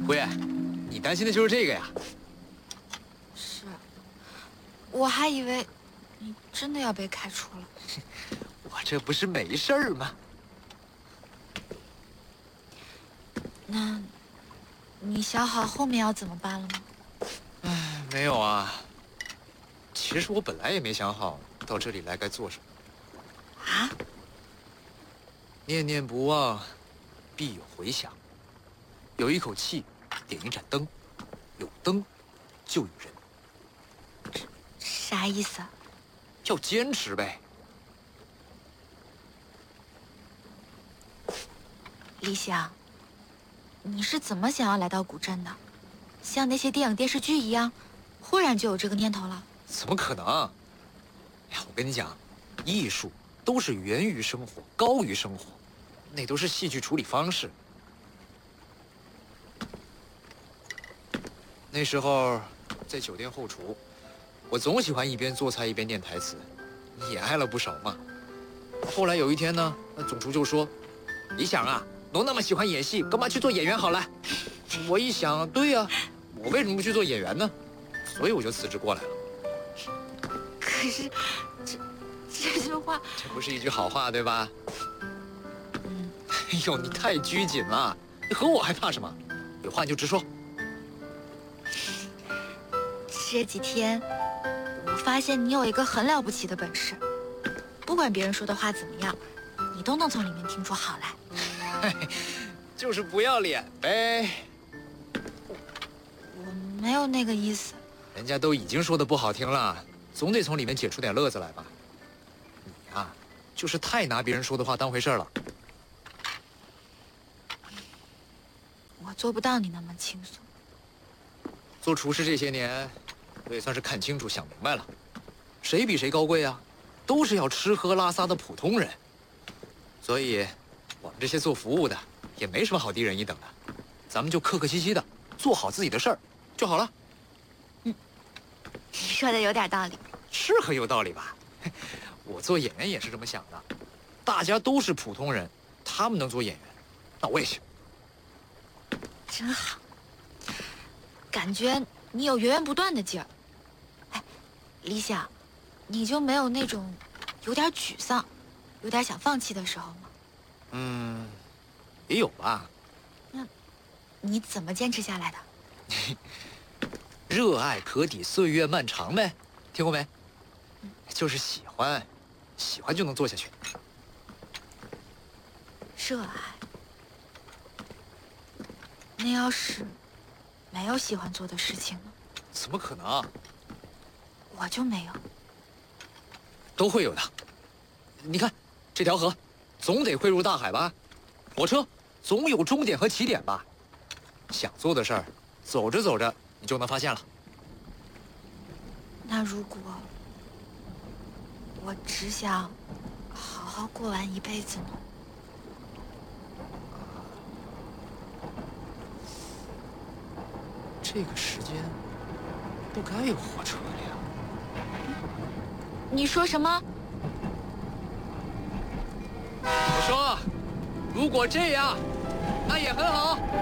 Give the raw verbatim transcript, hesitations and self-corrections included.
薇，你担心的就是这个呀？ 是，我还以为你真的要被开除了。 我这不是没事儿吗？ 那，你想好后面要怎么办了吗？ 唉，没有啊。其实我本来也没想好到这里来该做什么。 啊？ 念念不忘，必有回响。有一口气，点一盏灯，有灯，就有人。 啥意思啊？ 要坚持呗。 李想，你是怎么想要来到古镇的？像那些电影电视剧一样，忽然就有这个念头了？ 怎么可能？哎呀，我跟你讲，艺术都是源于生活，高于生活，那都是戏剧处理方式。那时候在酒店后厨，我总喜欢一边做菜一边念台词，也挨了不少骂。后来有一天呢，那总厨就说：“李想啊，都那么喜欢演戏，干嘛去做演员好了？”我一想，对呀、啊，我为什么不去做演员呢？所以我就辞职过来了。 可是，这这句话， 这不是一句好话，对吧？ 嗯， 哎呦，你太拘谨了，你和我还怕什么？有话你就直说。 这几天我发现你有一个很了不起的本事，不管别人说的话怎么样，你都能从里面听出好来。 就是不要脸呗。 我没有那个意思。 人家都已经说的不好听了，总得从里面解出点乐子来吧。你呀，就是太拿别人说的话当回事了。 我做不到你那么轻松。 做厨师这些年，我也算是看清楚、想明白了，谁比谁高贵啊？都是要吃喝拉撒的普通人。所以，我们这些做服务的也没什么好低人一等的，咱们就客客气气的做好自己的事儿就好了。 嗯，你说的有点道理， 是很有道理吧？我做演员也是这么想的，大家都是普通人，他们能做演员，那我也行。 真好，感觉你有源源不断的劲儿。哎，李想，你就没有那种有点沮丧、有点想放弃的时候吗？ 嗯，也有吧。 那你怎么坚持下来的？ 热爱可抵岁月漫长呗，听过没？就是喜欢，喜欢就能做下去。 热爱。那要是没有喜欢做的事情呢？ 怎么可能？ 我就没有。 都会有的。你看，这条河，总得汇入大海吧？火车总有终点和起点吧？想做的事儿，走着走着你就能发现了。 那如果我只想好好过完一辈子呢？ 这个时间不该有火车了呀。 你说什么？ 我说，如果这样，那也很好。